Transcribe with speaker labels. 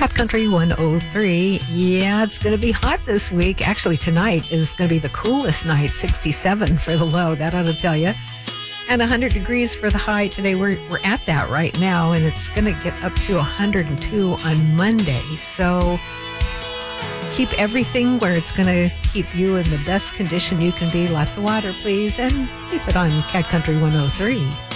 Speaker 1: Cat Country 103. Yeah, it's going to be hot this week. Actually, tonight is going to be the coolest night, 67 for the low. That ought to tell you. And 100 degrees for the high today. We're at that right now, and it's going to get up to 102 on Monday. So keep everything where it's going to keep you in the best condition you can be. Lots of water, please, and keep it on Cat Country 103.